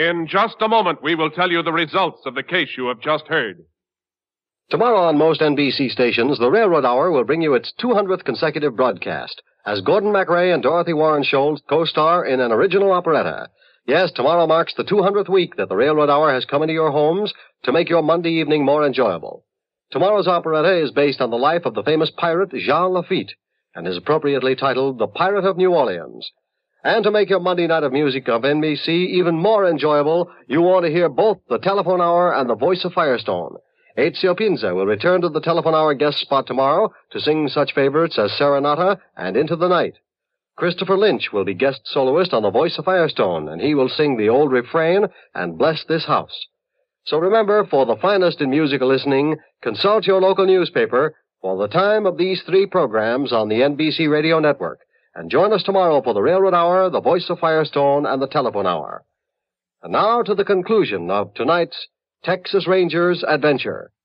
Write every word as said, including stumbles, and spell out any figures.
In just a moment, we will tell you the results of the case you have just heard. Tomorrow on most N B C stations, the Railroad Hour will bring you its two hundredth consecutive broadcast as Gordon MacRae and Dorothy Warren Scholes co-star in an original operetta. Yes, tomorrow marks the two hundredth week that the Railroad Hour has come into your homes to make your Monday evening more enjoyable. Tomorrow's operetta is based on the life of the famous pirate Jean Lafitte and is appropriately titled The Pirate of New Orleans. And to make your Monday night of music of N B C even more enjoyable, you want to hear both the Telephone Hour and the Voice of Firestone. Ezio Pinza will return to the Telephone Hour guest spot tomorrow to sing such favorites as Serenata and Into the Night. Christopher Lynch will be guest soloist on the Voice of Firestone, and he will sing the old refrain and Bless This House. So remember, for the finest in musical listening, consult your local newspaper for the time of these three programs on the N B C Radio Network. And join us tomorrow for the Railroad Hour, the Voice of Firestone, and the Telephone Hour. And now to the conclusion of tonight's Texas Rangers Adventure.